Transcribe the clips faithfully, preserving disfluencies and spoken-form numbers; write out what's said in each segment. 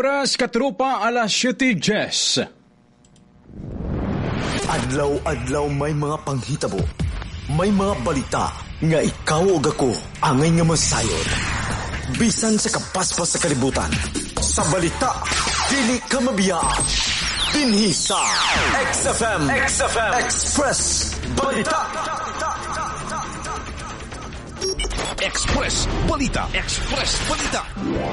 Oras katrupa alas siyete Jess. Adlaw-adlaw may mga panghitabo. May mga balita nga ikaw o ako angay nga masayod. Bisan sa kapaspas sa kalibutan. Sa balita, dili ka mabiyaan. Dinhi sa X F M, X F M Express Balita. Express Balita, Express Balita.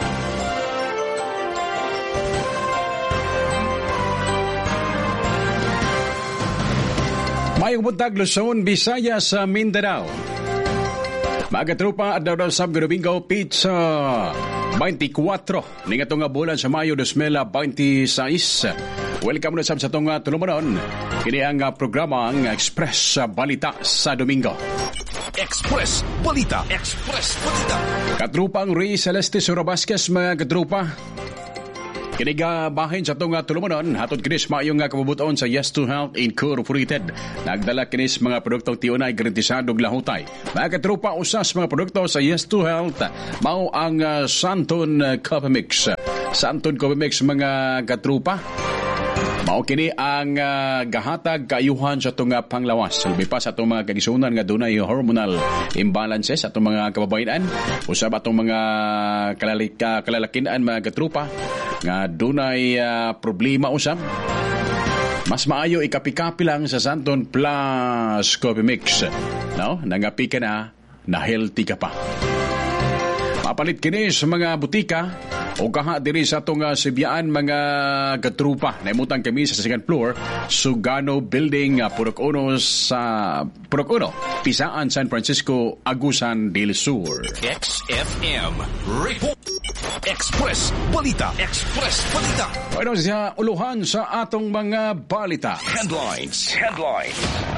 Mayong buntag Luzon, Visayas sa Mindanao. Mga tropa at daw sa Domingo Pizza twenty-four ning atong bulan sa Mayo twenty twenty-six. Welcome na sab sa atong tulumanon. Kini ang programa ang Express Balita sa Domingo. Express Balita, Express Balita. Katrupang Ray Celeste Surabasquez, mga katrupa. Kiniga bahin sa itong tulumanon, hatod kinis maayong kabubuton sa Yes to Health Incorporated. Nagdala kinis mga produktong tiyunay garantisadong lahutay. Mga katrupa, usas mga produkto sa Yes to Health, mao ang uh, Santon uh, Coffee Mix. Santon Coffee Mix, mga katrupa. Mao kini ang uh, gahatag kaayuhan sa itong uh, panglawas. Lumipas sa itong mga kagisunan nga dunay hormonal imbalances sa itong mga kababayan. Usab atong mga kalalik, uh, kalalakinan, mga katrupa, nga dunay uh, problema usab. Mas maayo ikapi-kapi lang sa Santon Plus Coffee Mix. No? Nangapi ka na, na healthy ka pa. Mapalit kini sa mga butika o kaha diri sa itong uh, Sibyaan, mga katrupa. Naimutang kami sa second floor, Sugano Building, uh, Purok Uno sa Purok Uno, Pisaan, San Francisco, Agusan del Sur. X F M Report. Express Balita, Express Balita. Ano siya uluhan sa atong mga balita. Headlines, headlines.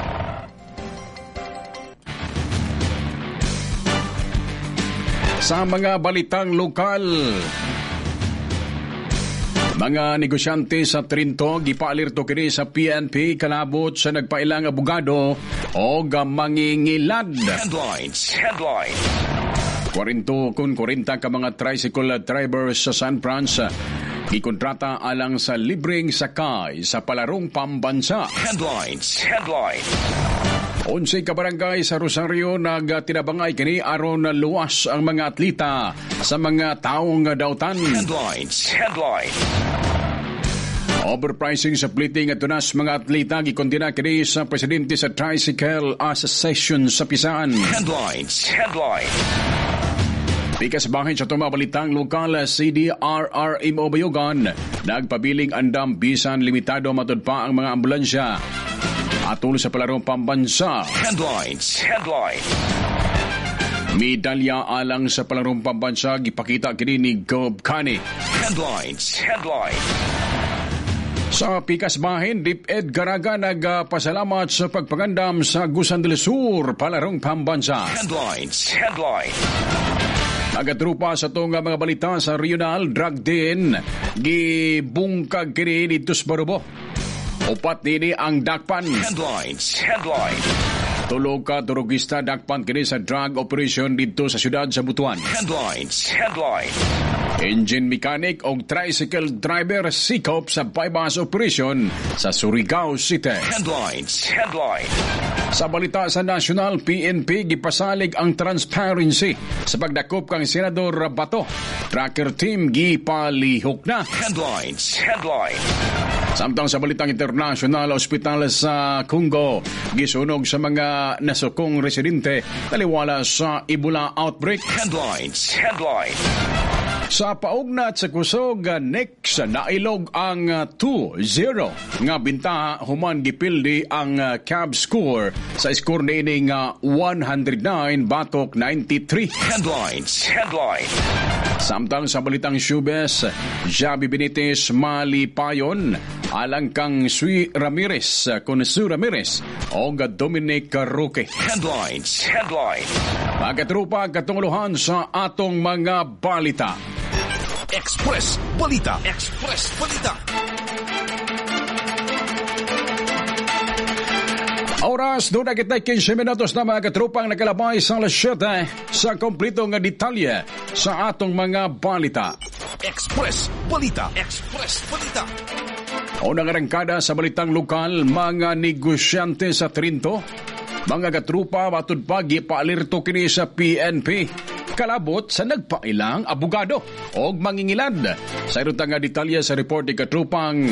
Sa mga balitang lokal, mga negosyante sa Trinto gipaalirto kini sa P N P kalabot sa nagpailang abogado o mangingilad. Headlines, headlines. forty kun forty ka mga tricycle drivers sa San Francisco gikontrata alang sa libreng sakay sa palarong pambansa. Headlines, headlines. Unsay ka barangay sa Rosario nagtinabangay kini aron na luwas ang mga atleta sa mga taong dautan. Headlines, headlines. Overpricing sa plating at tunas mga atleta gikondena kini sa presidente sa Tricycle Association sa Pisaan. Headlines, headlines. Pikas bahin sa itong balitang lokal, C D R R M O Bayugan nagpabiling andam bisan limitado matod pa ang mga ambulansya atol sa palarong pambansa. Headlines, headlines. Medalya alang sa palarong pambansa gipakita kini ni Gob Kani. Headlines, headlines. Sa pikas bahin, DepEd Garaga nagpasalamat sa pagpagandam sa Agusan del Sur palarong pambansa. Headlines, headlines. Nagatrupa sa itong mga balita sa regional drug din gibungkag kini dito sa Barubo. Upat nini ang dakpan. Headlines, headlines. Tulog ka turugista dakpan kini sa drug operation dito sa siyudad sa Butuan. Headlines, headlines. Engine mechanic o tricycle driver sikop sa bypass operation sa Surigao City. Headlines, headlines. Sa balita sa national, P N P gipasalig ang transparency sa pagdakop kang Senador Bato. Tracker team gipalihok na. Headlines, headlines. Samtang sa balitang international, ospital sa Congo gisunog sa mga nasukong residente taliwala sa Ebola outbreak. Headlines, headlines. Sa paugnat sa kusog, next nailog ang two zero nga bintaha human gipildi ang C A B score sa score nining one hundred nine batok ninety-three. Headlines, headlines. Samtang sa balitang showbiz, Javi Benitez malipayon alang kang Sui Ramirez kun Sue Ramirez o Dominic Roque. Headlines, headlines. Pagkatrupa katunguluhan sa atong mga balita. Express Balita, Express Balita. Oras, doon na kita fifteen minutos na mga katrupang nakalabay sa alas siyete sa kompleto nga detalye sa atong mga balita. Express Balita. Express Balita. Unang arangkada sa balitang lokal, mga negosyante sa Trinto, mga katrupa matud pagi paalirto kini sa P N P. Kalabot sa nagpailang abogado o mangingilad. Sa irutang nga detalye sa report ni katrupang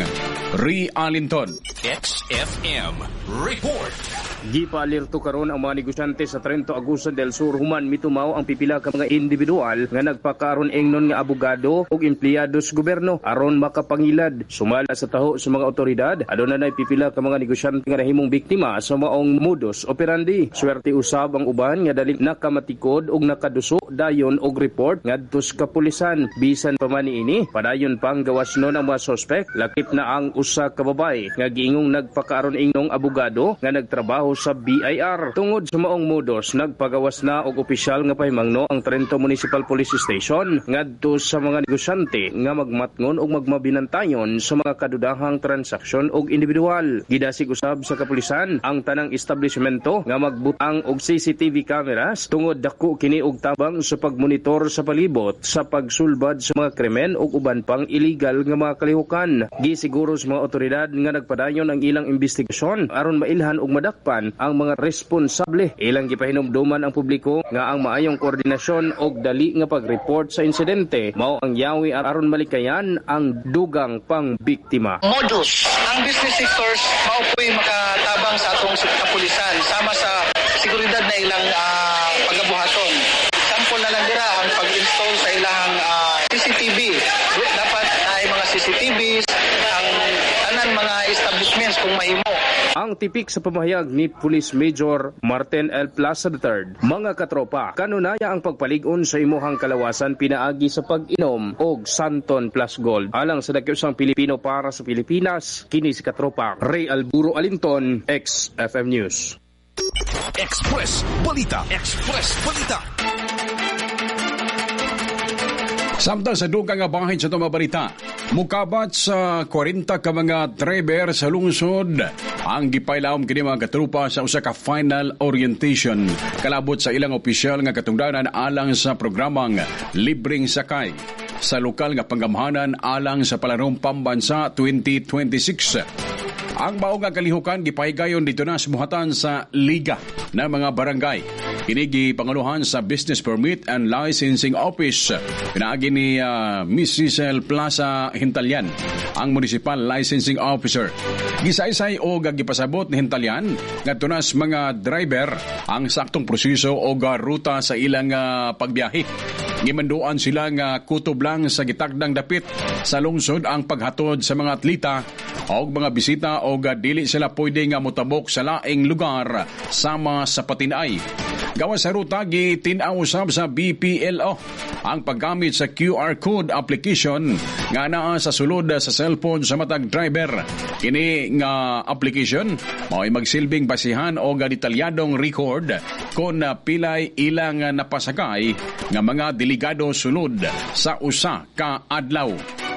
Ri Alinton. X F M Report. Gipaalirto karon ang mga negosyante sa Trento, Agusan del Sur human mitumaw ang pipila ka mga individual nga nagpakaron engnon nga abogado ug empleyado sa gobyerno aron makapangilad. Sumala sa taho sa mga otoridad, aduna nay pipila ka mga negosyante nga nahimong biktima sa maong modus operandi. Swerte usab ang uban nga dali nakamatikod ug nakaduso dayon og report ngadto sa kapulisan. Bisan pa man niini, padayon pang gawas nun ang mga suspect. Lakip na ang usa ka babae nga giingong nagpakaron engnong abogado nga nagtrabaho sa B I R. Tungod sa maong modus, nagpagawas na og opisyal nga pahimangno ang Trento Municipal Police Station ngadto sa mga negosyante nga magmatngon og magmabinantayon sa mga kadudahang transaksyon og individual. Gidasig usab sa kapulisan ang tanang establishmento nga magbutang og C C T V cameras tungod dako kini og tabang sa pagmonitor sa palibot sa pagsulbad sa mga krimen ug uban pang illegal nga mga kalihukan. Gisiguro sa mga otoridad nga nagpadayon ang ilang investigasyon aron mailhan og madakpan ang mga responsable. Ilang gipahinumduman ang publiko nga ang maayong koordinasyon og dali nga pag-report sa insidente mao ang yawi aron malikayan ang dugang pang biktima. Modus. Ang business sectors mao po'y makatabang sa atong kapulisan sama sa seguridad na ilang uh, pagabuhaton. Example na lang dira ang pag-install sa ilang uh, C C T V. Dapat ay mga C C T Vs ang tanan mga establishments kung mahimo. Ang tipik sa pamahayag ni Police Major Martin L. Plaza the third. Mga katropa, kanunaya ang pagpalig-on sa imuhang kalawasan pinaagi sa pag-inom og Santon Plus Gold. Alang sa dakiusang Pilipino para sa Pilipinas, kini si katropa Ray Alburo Alinton, X F M News. Express Balita. Express Balita. Samtang sa dugang nga bahin sa itong mga balita, mukabat sa forty ka mga driver sa lungsod ang gipailawom kini mga katrupa sa usa ka final orientation kalabot sa ilang opisyal nga katungdanan alang sa programang Libreng Sakay sa lokal nga panggamhanan alang sa palarong pambansa twenty twenty-six. Ang mao nga kalihukan gipahigayon dito na sa buhatan sa Liga ng mga barangay. Kinigi pangaluhan sa Business Permit and Licensing Office. Pinaagi ni uh, Miss Cecil Plaza Hintalyan, ang Municipal Licensing Officer. Gisaysay o gagipasabot ni Hintalyan nga tunas mga driver ang saktong proseso o ruta sa ilang uh, pagbiyahe. Gimanduan sila nga kutob lang sa gitakdang dapit sa lungsod ang paghatod sa mga atleta o mga bisita o dili sila pwede nga mutabok sa laing lugar sama sa patinay. Gawas sa ruta, gitinaw usab sa B P L O ang paggamit sa Q R code application nga naa sa sulod sa cellphone sa matag driver. Kini nga application mao'y magsilbing basihan o detalyadong record kung pilay ilang napasakay nga mga delegado sulod sa usa ka adlaw.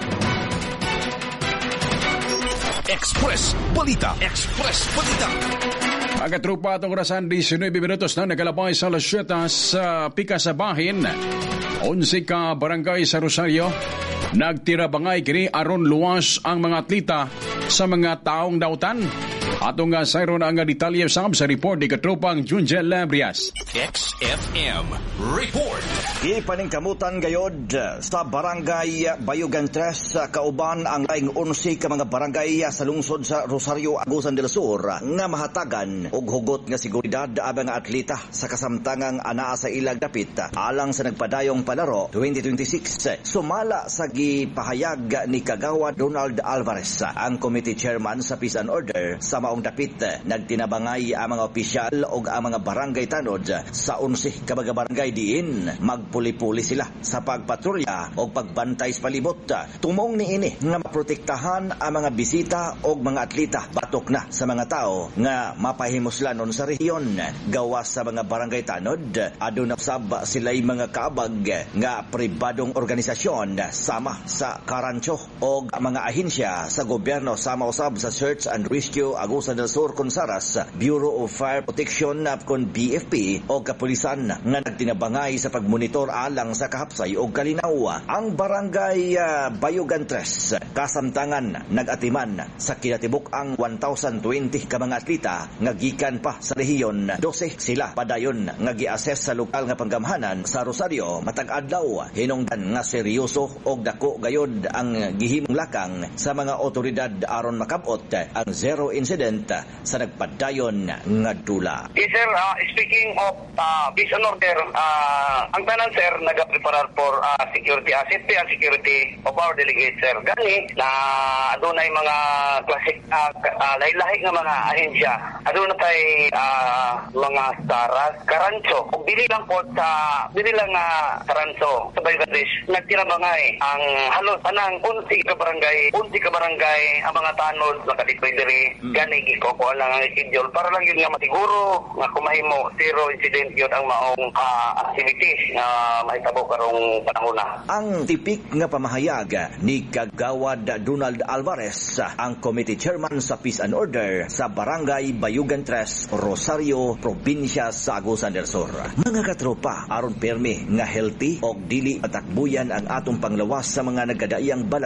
Express Balita. Express Balita. Mga trupa atong orasan, nineteen minutos na nagalabay sa alas siyete sa pika sa bahin. Onse ka barangay sa Rosario. Nagtira bangay kini aron luwas ang mga atleta sa mga taong dautan. Atong nga sayron ang detalye sab sa report ni katropang Junjel Labrias. X F M Report. Ipaningkamutan gayod sa barangay Bayugan tres kauban ang laing onse ka mga barangay sa lungsod sa Rosario, Agusan del Sur nga mahatagan og hugot nga seguridad abang nga atleta sa kasamtangang anaa sa ilag dapit alang sa nagpadayong palaro twenty twenty-six. Sumala sa gipahayag ni Kagawad Ronald Alvarez, ang committee chairman sa Peace and Order sa maong dapit, nagtinabangay ang mga opisyal o ang mga barangay tanod sa onse ka mga barangay diin magpuli-puli sila sa pagpatrolya o pagbantay sa palibot. Tumong ni ini nga maprotektahan ang mga bisita o mga atleta batok na sa mga tao nga mapahimuslanon sa rehiyon. Gawas sa mga barangay tanod, aduna sab sila'y mga kaabag nga pribadong organisasyon sama sa karancho o mga ahensya sa gobyerno sama usab sa Search and Rescue Agusan Agusan del Sur kon saras Bureau of Fire Protection kon B F P o kapulisan nga nagtinabangay sa pagmonitor alang sa kahapsay o kalinaw. Ang barangay uh, Bayugan tres kasamtangan nagatiman sa kinatibuk ang one thousand twenty ka mga atleta nga gikan pa sa rehiyon. twelve sila padayon nga gi-assess sa lokal nga panggamhanan sa Rosario matag adlaw. Hinungdan nga seryoso og dako gayod ang gihimong lakang sa mga otoridad aron makabot ang zero incident sa nagpadayon nga dula. Yes sir, uh, speaking of uh, peace and order, uh, ang tanan sir nagapreparar for uh, security, uh, safety and security of our delegate sir. Gani na adunay mga classic uh, uh, lahi-lahi nga mga ahensya. Adunay tay uh, mga staras, karanso. Kung dili lang po sa dili lang nga uh, karanso sa Baygadis, nagtirabangay ang halos anang unti ka barangay, unti ka barangay ang mga tanod nakadikoy diri. Mm. Gani giko ko lang ang schedule para lang yun nga masiguro nga kumahimo zero incident yun ang maong uh, activities na uh, mahitabo karong panahon na. Ang tipik nga pamahayag ni Kagawad Donald Alvarez, ang committee chairman sa Peace and Order sa Barangay Bayugan tres, Rosario, Probinsya sa Agusan del Sur. Mga katropa, aron permi nga healthy o dili matakbuyan ang atong panglawas sa mga nagkadaiyang balas